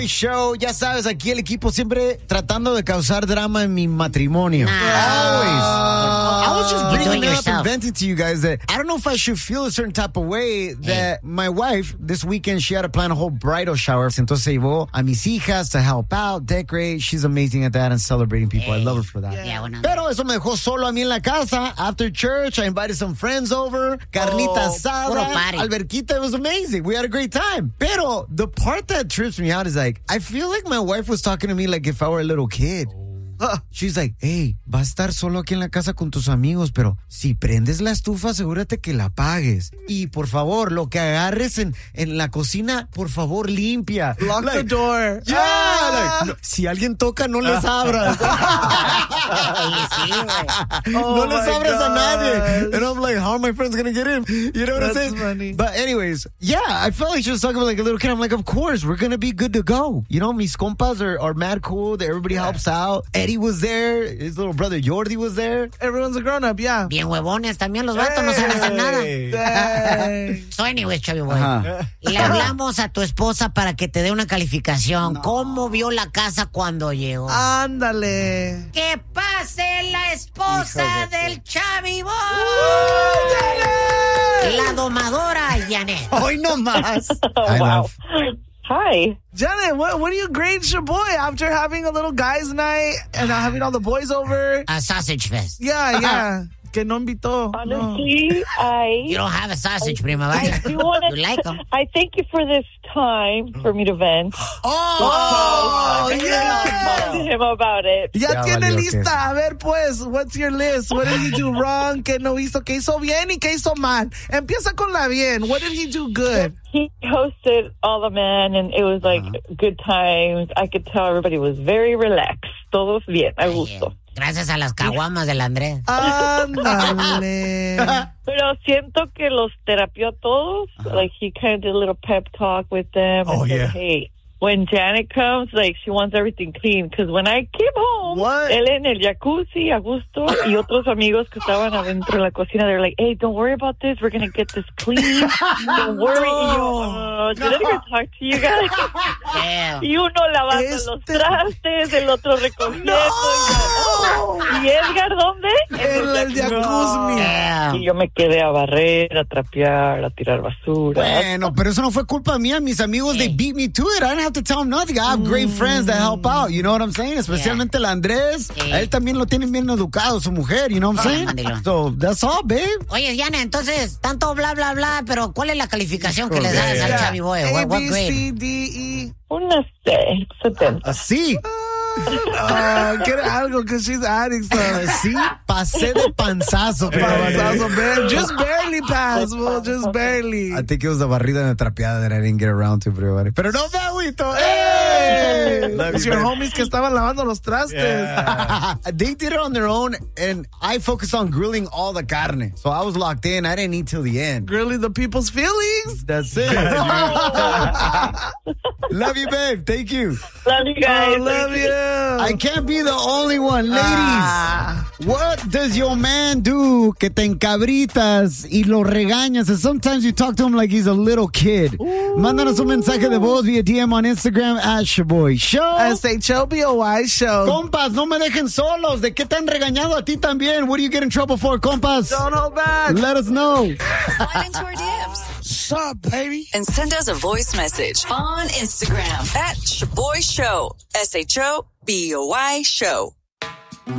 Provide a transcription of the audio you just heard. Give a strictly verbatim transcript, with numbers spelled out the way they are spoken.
Show, ya sabes, aquí el equipo siempre tratando de causar drama en mi matrimonio. No. Always. Uh, I was just bringing it up yourself. and venting to you guys that I don't know if I should feel a certain type of way that Hey. my wife, this weekend, she had to plan a whole bridal shower. Entonces se llevó a mis hijas to help out, decorate. She's amazing at that and celebrating people. Hey. I love her for that. Yeah, bueno. Pero eso me dejó solo a mí en la casa. After church, I invited some friends over. Carnita Oh, asada. puro party. Alberquita. It was amazing. We had a great time. Pero the part that trips me out is like, I feel like my wife was talking to me like if I were a little kid. She's like, hey, va a estar solo aquí en la casa con tus amigos, pero si prendes la estufa, asegúrate que la apagues. Y por favor, lo que agarres en, en la cocina, por favor, limpia. Lock like, the door. Yeah, Ah. like, no, si alguien toca, no les abras. Sí, güey. Oh no les my abras a nadie. gosh. And I'm like, how are my friends going to get in? You know what I'm That's saying? funny. But anyways, yeah, I felt like she was talking about like a little kid. I'm like, of course, we're going to be good to go. You know, mis compas are, are mad cool. That everybody helps out. Eddie was there. His little brother Jordi was there. Everyone's a grown-up, yeah. Bien huevones también los vatos, no saben hacer nada. Hey. So anyways, Chavy Boy, Ajá. le hablamos a tu esposa para que te dé una calificación. ¿Cómo vio la casa cuando llegó? Ándale. ¡Que pase la esposa Hijo de- del Chavy Boy! La domadora Janet. Hoy no más. Oh, I wow. love. Hi. Janet, what, what do you grade your boy after having a little guys' night and uh, having all the boys over? A sausage fest. Yeah, yeah. Que no invitó. No. Honestly, I You don't have a sausage, I primavera. do want You like them. I thank you for this time for me to vent. Oh, I yeah. talked to him about it. Ya Ya tiene valió lista. queso. A ver, pues, what's your list? What did he do wrong? ¿Qué no hizo? ¿Qué hizo bien y qué hizo mal? Empieza con la bien. What did he do good? He hosted all the men, and it was like good times. I could tell everybody was very relaxed. Todos bien, a gusto. Gracias a las caguamas del Andrés. Ándale. Pero siento que los terapió a todos. Like, he kind of did a little pep talk with them. Oh, and said, yeah. hey, when Janet comes, like, she wants everything clean. Because when I came home, What? él en el jacuzzi, a gusto, y otros amigos que estaban adentro de la cocina, they're like, hey, don't worry about this. We're going to get this clean. Don't worry. Y yo, uh, did I even talk to you guys? Yeah. Y uno lavando Este- los trastes, el otro recogiendo. Y, yo, oh. ¿Y Edgar dónde? En el jacuzzi. Yeah. Y yo me quedé a barrer, a trapear, a tirar basura. Bueno, pero eso no fue culpa mía. Mis amigos, they beat me to it. I didn't have to tell them nothing. I have great friends that help out. You know what I'm saying? Especialmente el Andrés. Sí. A él también lo tienen bien educado, su mujer. You know what I'm saying? mandilón. So, that's all, babe. Oye, Diana, entonces, tanto bla, bla, bla, pero ¿cuál es la calificación que le das al Chavy Boy? A, What, what B, grade? C, D, E. Una C, setenta. Así. Ah, quiere algo que she's adding stuff. Sí, pasé de panzazo. Panzazo, bare- just barely passed, well, just barely. I think it was the barrida and the trapeada that I didn't get around to, pero, pero no me agüito. Hey! Love It's you, your babe. homies que estaban lavando los trastes. They did it on their own, and I focused on grilling all the carne. So I was locked in. I didn't eat till the end. Grilling the people's feelings. That's it. Love you, babe. Thank you. Love you guys. I love you. I can't be the only one. Ladies, Ah. what does your man do que te encabritas y lo regañas? And sometimes you talk to him like he's a little kid. Mándanos un mensaje de voz via D M on Instagram at Shaboy Show. S H O B O Y show. Compas, no me dejen solos. ¿De qué te han regañado a ti también? What do you get in trouble for, compas? Don't hold back. Let us know. Slide into our D Ms. Sup, baby? And send us a voice message on Instagram at Shaboy Show. S H O B O Y Show.